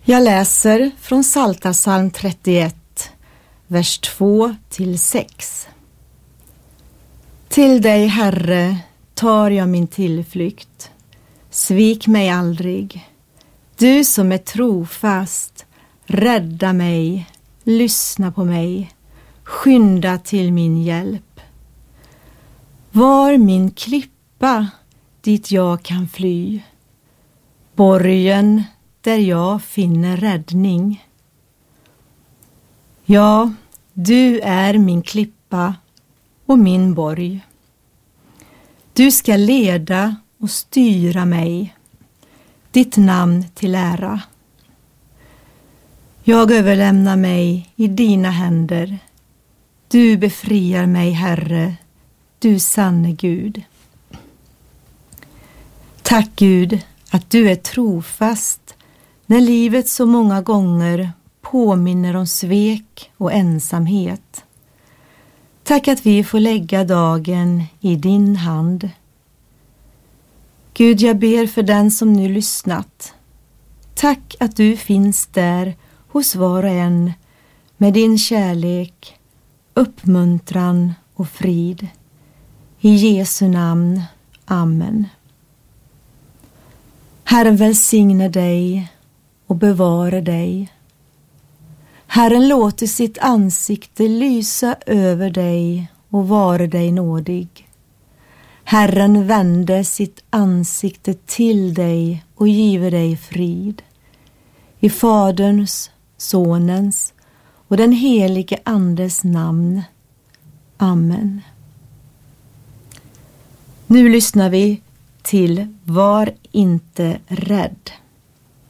Jag läser från Psaltarpsalm 31, vers 2-6. Till dig, Herre, tar jag min tillflykt. Svik mig aldrig. Du som är trofast, rädda mig, lyssna på mig, skynda till min hjälp. Var min klippa dit jag kan fly, borgen där jag finner räddning. Ja, du är min klippa och min borg. Du ska leda och styra mig, ditt namn till ära. Jag överlämnar mig i dina händer. Du befriar mig, Herre, du sanne Gud. Tack Gud att du är trofast när livet så många gånger påminner om svek och ensamhet. Tack att vi får lägga dagen i din hand. Gud, jag ber för den som nu lyssnat. Tack att du finns där hos var och en med din kärlek, uppmuntran och frid. I Jesu namn. Amen. Herren välsigne dig och bevara dig. Herren låter sitt ansikte lysa över dig och vara dig nådig. Herren vände sitt ansikte till dig och giver dig frid. I Faderns, Sonens och den helige Andes namn. Amen. Nu lyssnar vi till Var inte rädd.